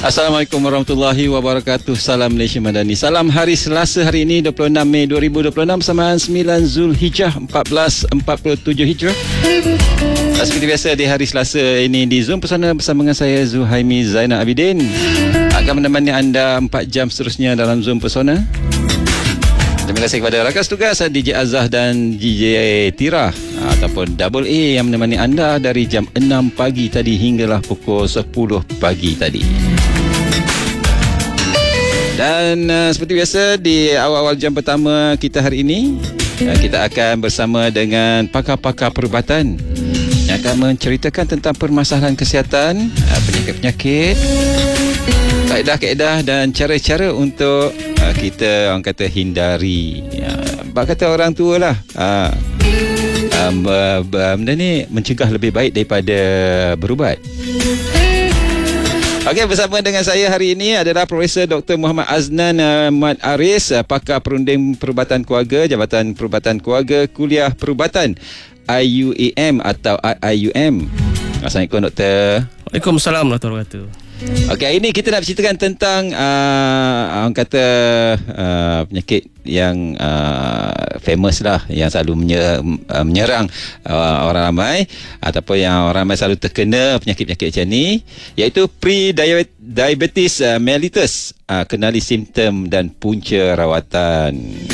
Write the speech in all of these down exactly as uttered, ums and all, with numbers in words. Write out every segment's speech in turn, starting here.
Assalamualaikum warahmatullahi wabarakatuh. Salam Malaysia Madani. Salam hari Selasa hari ini dua puluh enam Mei dua ribu dua puluh enam bersamaan sembilan Zulhijjah empat belas empat puluh tujuh Hijrah. Seperti biasa di hari Selasa ini di Zoom Pesona bersama dengan saya Zuhaimi Zainal Abidin akan menemani anda empat jam seterusnya dalam Zoom Pesona. Terima kasih kepada rakan tugas D J Azah dan D J Tira ataupun Double A yang menemani anda dari jam enam pagi tadi hinggalah pukul sepuluh pagi tadi. Dan uh, seperti biasa di awal-awal jam pertama kita hari ini, uh, kita akan bersama dengan pakar-pakar perubatan yang akan menceritakan tentang permasalahan kesihatan, uh, penyakit-penyakit, kaedah-kaedah dan cara-cara untuk uh, kita orang kata hindari. Uh, bak kata orang tua lah. Uh, um, uh, benda ni mencegah lebih baik daripada berubat. Okey, bersama dengan saya hari ini adalah Profesor Doktor Muhammad Aznan Ahmad Aris, pakar perunding perubatan keluarga, Jabatan Perubatan Keluarga, Kuliah Perubatan I U A M atau I U M. Assalamualaikum Doktor. Waalaikumsalam warahmatullahi wabarakatuh. Okey, hari ini kita nak berceritakan tentang uh, orang kata uh, penyakit yang uh, famous lah, yang selalu menye- uh, menyerang uh, orang ramai ataupun yang orang ramai selalu terkena penyakit-penyakit macam ni, iaitu pre-diabetes uh, mellitus. Uh, kenali simptom dan punca rawatan.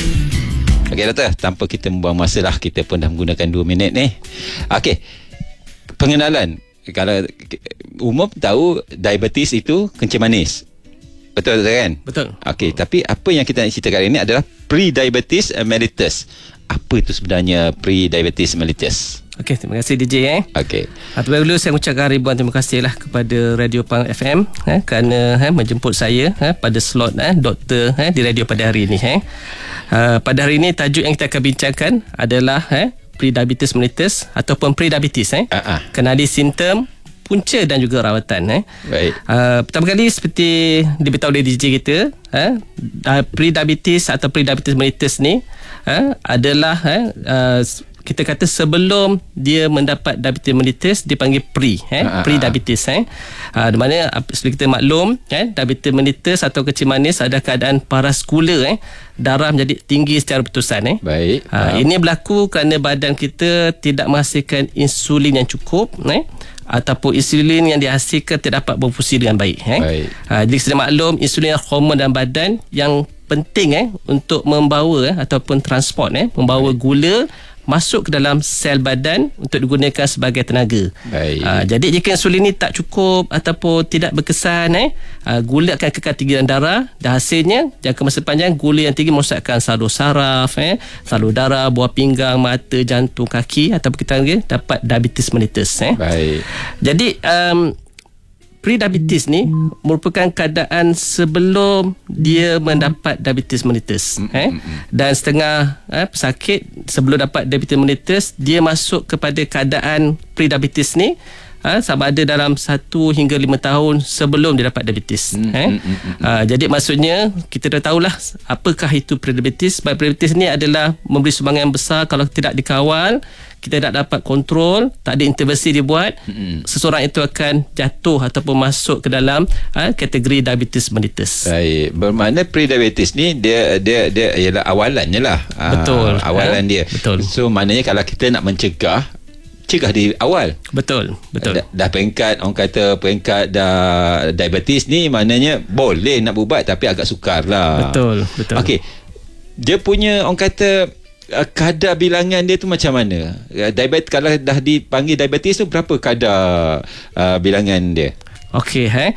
Okey Doktor, tanpa kita membuang masa lah, kita pun dah menggunakan dua minit ni. Okey, pengenalan. Kalau umum tahu diabetes itu kencing manis. Betul tak kan? Betul. Okey, tapi apa yang kita nak ceritakan hari ini adalah pre-diabetes mellitus. Apa itu sebenarnya pre-diabetes mellitus? Okey, terima kasih D J eh. Okey. Terlebih dahulu saya ucapkan ribuan terima kasih lah kepada Radio Pang F M eh, kerana eh, menjemput saya eh, pada slot eh, doktor eh, di radio pada hari ini eh. Uh, pada hari ini tajuk yang kita akan bincangkan adalah eh, pre-diabetes mellitus ataupun pre-diabetes eh. Uh-huh. Kenali simptom, punca dan juga rawatan eh. Baik. Uh, pertama kali seperti diberitahu oleh D J kita, eh, pre-diabetes atau pre-diabetes mellitus ni eh, adalah eh, uh, kita kata sebelum dia mendapat diabetes mellitus dipanggil pre eh, uh-huh. pre-diabetes eh. Uh, di mana seperti kita maklum eh, diabetes mellitus atau kencing manis adalah keadaan paras gula eh, darah menjadi tinggi secara berterusan eh. Baik. Uh, ini berlaku kerana badan kita tidak menghasilkan insulin yang cukup eh, ataupun insulin yang dihasilkan tidak dapat berfungsi dengan baik eh. Baik. Uh, jadi kita maklum insulin adalah hormon dalam badan yang penting eh untuk membawa eh, ataupun transport eh membawa Baik. gula masuk ke dalam sel badan untuk digunakan sebagai tenaga. Baik. Uh, jadi jika insulin ini tak cukup ataupun tidak berkesan eh uh, gula akan kekal tinggi dalam darah dan hasilnya jangka masa panjang gula yang tinggi merosakkan salur saraf eh salur darah, buah pinggang, mata, jantung, kaki ataupun kita dapat diabetes mellitus eh. Baik. Jadi um, pre-diabetes ni merupakan keadaan sebelum dia mendapat diabetes mellitus mm, eh mm, mm. dan setengah eh, pesakit sebelum dapat diabetes mellitus dia masuk kepada keadaan pre-diabetes ni Ha, sama ada dalam satu hingga lima tahun sebelum dia dapat diabetes. Mm, eh? mm, mm, mm. Ha, jadi maksudnya kita dah tahulah apakah itu pre-diabetes. Sebab pre-diabetes ni adalah memberi sumbangan yang besar kalau tidak dikawal, kita tak dapat kontrol, tak ada intervensi dibuat, mm. seseorang itu akan jatuh ataupun masuk ke dalam ha, kategori diabetes mellitus. Baik, bermakna pre-diabetes ni dia dia dia ialah awalannya lah. Betul. Ha, awalan ha? dia. Betul. So maknanya kalau kita nak mencegah, cegah di awal. Betul, betul. Dah, dah peringkat, orang kata peringkat dah diabetes ni maknanya boleh nak berubat tapi agak sukar lah. Betul, betul. Okey. Dia punya orang kata uh, kadar bilangan dia tu macam mana? Uh, diabetes kalau dah dipanggil diabetes tu berapa kadar uh, bilangan dia? Okey, eh.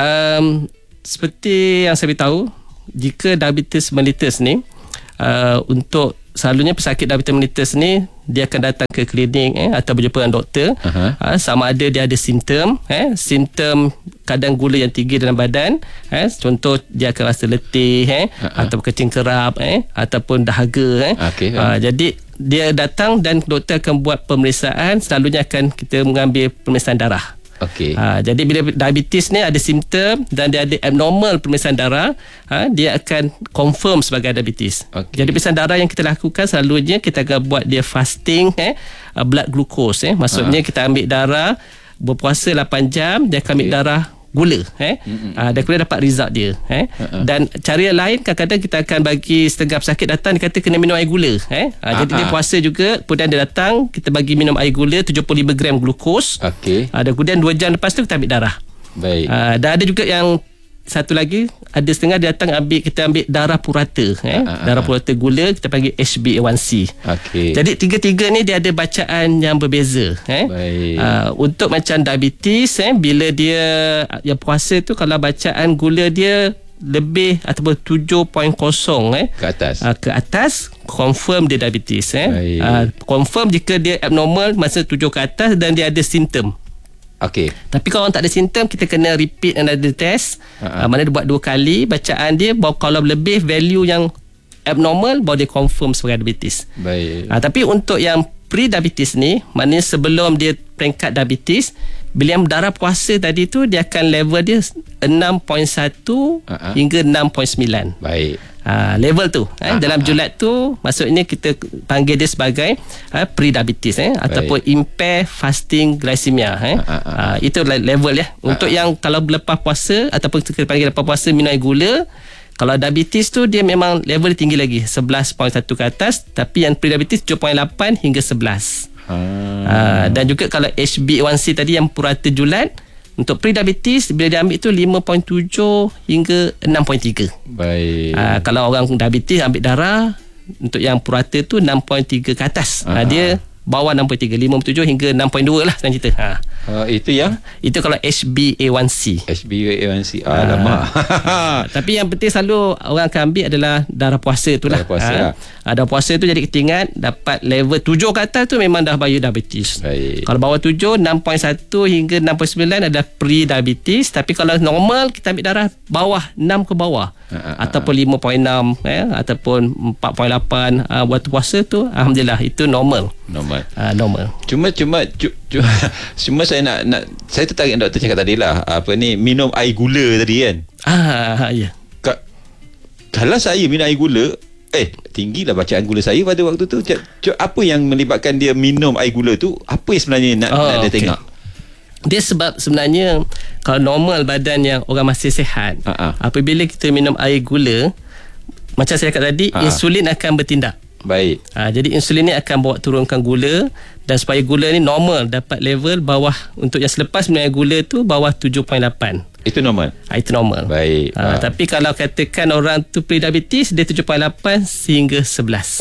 Um, seperti yang saya beritahu, jika diabetes mellitus ni uh, untuk selalunya pesakit diabetes mellitus ni dia akan datang ke klinik eh, atau berjumpa dengan doktor. Uh-huh. Ha, sama ada dia ada simptom eh, simptom kadar gula yang tinggi dalam badan eh, contoh dia akan rasa letih eh, uh-huh. atau kencing kerap eh, ataupun dahaga eh. Okay, ha, jadi dia datang dan doktor akan buat pemeriksaan, selalunya akan kita mengambil pemeriksaan darah. Okey. Ha, jadi bila diabetes ni ada simptom dan dia ada abnormal pemeriksaan darah, ha, dia akan confirm sebagai diabetes. Okay. Jadi pemeriksaan darah yang kita lakukan selalunya kita akan buat dia fasting eh, blood glucose eh. Maksudnya ha. kita ambil darah, berpuasa lapan jam, dia akan ambil okay. darah gula eh uh, dan kemudian dapat result dia eh uh-uh. dan cara lain kadang-kadang kita akan bagi setengah pesakit datang dia kata kena minum air gula eh uh, uh-uh. jadi dia puasa juga, kemudian dia datang kita bagi minum air gula tujuh puluh lima gram glukos, okey, uh, dan kemudian dua jam lepas tu kita ambil darah. Baik. Uh, dan ada juga yang satu lagi, ada setengah dia datang ambil, kita ambil darah purata eh uh, uh, darah purata gula, kita panggil H b A one C. Okey. Jadi tiga-tiga ni dia ada bacaan yang berbeza eh. Baik. Uh, untuk macam diabetes eh bila dia yang puasa tu, kalau bacaan gula dia lebih ataupun tujuh kosong eh ke atas uh, ke atas, confirm dia diabetes eh. Uh, confirm jika dia abnormal masa tujuh ke atas dan dia ada simptom. Okey. Tapi kalau tak ada simptom, kita kena repeat another test. Uh-huh. Uh, mana dia buat dua kali bacaan dia, baru kalau lebih value yang abnormal baru dia confirm sebagai diabetes. Baik. Uh, tapi untuk yang pre-diabetes ni, maknanya sebelum dia peringkat diabetes, bila yang darah puasa tadi tu dia akan level dia enam perpuluhan satu uh-huh. hingga enam perpuluhan sembilan. Baik. Uh, level tu eh, uh, dalam uh, julat tu maksudnya kita panggil dia sebagai uh, pre-diabetes eh, ataupun impaired fasting glycemia eh. uh, uh, uh. Uh, itu level ya. Untuk uh, yang kalau lepas puasa ataupun kita panggil lepas puasa minum air gula, kalau diabetes tu dia memang level dia tinggi lagi, sebelas perpuluhan satu ke atas, tapi yang pre-diabetes tujuh perpuluhan lapan hingga sebelas. uh. Uh, dan juga kalau H b A one C tadi yang purata julat, untuk pre-diabetes bila dia ambil tu lima perpuluhan tujuh hingga enam perpuluhan tiga. Baik. Uh, kalau orang diabetes ambil darah, untuk yang purata tu enam perpuluhan tiga ke atas. Uh, dia bawah enam perpuluhan tiga, lima perpuluhan tujuh hingga enam perpuluhan dua lah senang cerita. Ha. Uh, itu yang? Itu kalau H b A one C. H b A one C. Alamak. Uh, tapi yang penting selalu orang akan ambil adalah darah puasa tu lah. Darah puasa. Ha. Lah. Darah puasa tu jadi kita ingat dapat level tujuh ke atas tu memang dah bahaya diabetes. Baik. Kalau bawah tujuh, enam perpuluhan satu hingga enam perpuluhan sembilan adalah pre-diabetes. Tapi kalau normal kita ambil darah bawah enam ke bawah. Uh, uh, ataupun lima perpuluhan enam eh, ataupun empat perpuluhan lapan uh, waktu puasa tu, alhamdulillah itu normal. Normal. Uh, normal. Cuma cuma cuma, cuma saya nak nak saya tertarik doktor cakap tadi lah, apa ni, minum air gula tadi kan. Ah ya. Ka, kalau saya minum air gula, eh tinggilah bacaan gula saya pada waktu tu. C- c- apa yang melibatkan dia minum air gula tu? Apa yang sebenarnya nak oh, nak dia okay. tengok? Dia sebab sebenarnya kalau normal badan yang orang masih sihat, uh-uh. apabila kita minum air gula, macam saya cakap tadi, uh-uh. insulin akan bertindak. Baik. Ha, jadi insulin ni akan bawa turunkan gula, dan supaya gula ni normal dapat level bawah, untuk yang selepas minum air gula tu bawah tujuh perpuluhan lapan. Itu normal. Ha, itu normal. Baik. Ha, tapi kalau katakan orang tu pre-diabetes, dia tujuh perpuluhan lapan sehingga sebelas.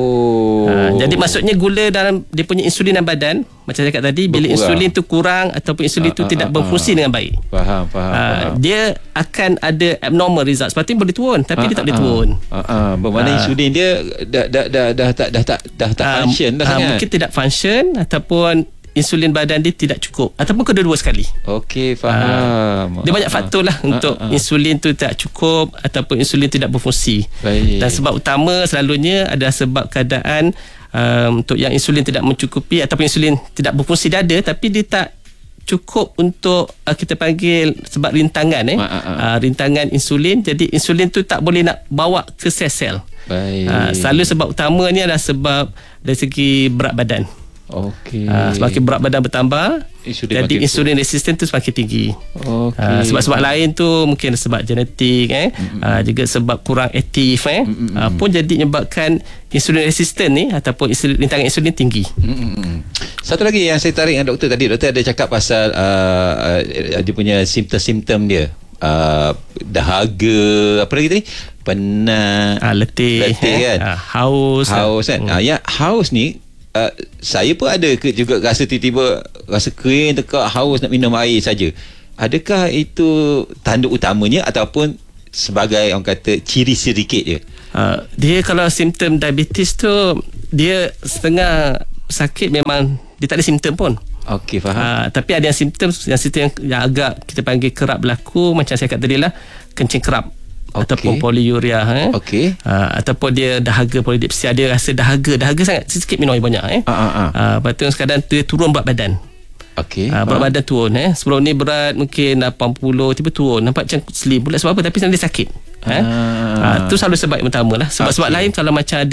Oh. Ha, jadi maksudnya gula dalam dia punya insulin dalam badan, macam saya cakap tadi, bila berkurang. Insulin tu kurang ataupun insulin ha, tu ha, tidak ha, berfungsi ha. dengan baik. Faham, faham, ha, faham. Dia akan ada abnormal result. Seperti boleh turun, tapi ha, dia tak ha, boleh turun. Ha, ha. Bermakna ha. insulin dia dah dah dah dah tak dah tak dah tak ha, function dah ha, sangat. Mungkin tidak function ataupun insulin badan dia tidak cukup, ataupun kedua-dua sekali. Okey, faham. Ha, dia banyak faktor lah untuk ha, ha. insulin tu tidak cukup ataupun insulin tidak berfungsi. Baik. Dan sebab utama selalunya adalah sebab keadaan um, untuk yang insulin tidak mencukupi ataupun insulin tidak berfungsi, dia ada tapi dia tak cukup untuk uh, kita panggil sebab rintangan eh ha, ha, ha. Uh, rintangan insulin. Jadi insulin tu tak boleh nak bawa ke sel-sel. Baik. Uh, selalu sebab utama ni adalah sebab dari segi berat badan. Okey. Uh, semakin berat badan bertambah, insulin jadi insulin resisten tu semakin tinggi. Okey. Uh, sebab-sebab lain tu mungkin sebab genetik eh, mm-hmm. uh, juga sebab kurang aktif eh, mm-hmm. uh, pun jadi menyebabkan insulin resisten ni ataupun insulin, rintangan insulin tinggi. Mm-hmm. Satu lagi yang saya tarik dengan doktor tadi, doktor ada cakap pasal uh, uh, dia punya simptom-simptom dia. Uh, dahaga, apa lagi tadi? Penat, uh, letih, letih eh? kan? Uh, haus. Haus kan? Hmm. Uh, ya, haus ni Uh, saya pun ada ke, juga rasa tiba-tiba rasa kering, tekak, haus nak minum air saja. Adakah itu tanda utamanya ataupun sebagai orang kata ciri sedikit je? Uh, dia kalau simptom diabetes tu, dia setengah sakit memang dia tak ada simptom pun. Okey, faham. Uh, tapi ada yang simptom yang simptom yang, yang agak kita panggil kerap berlaku, macam saya kata tadi lah, kencing kerap. Okay. Ataupun poliuria eh? Okey. Uh, ataupun dia dahaga polidipsia, dia rasa dahaga dahaga sangat, sikit minum air banyak eh. Ah uh, uh, uh. uh, lepas tu kadang dia turun berat badan. Okey. Uh, berat uh. badan turun eh. Sebelum ni berat mungkin lapan puluh, tiba turun, nampak macam slim pula sebab apa, tapi sebenarnya dia sakit. Uh. Eh? Uh, tu selalu sebab yang utama lah. Sebab-sebab okay. lain kalau macam ada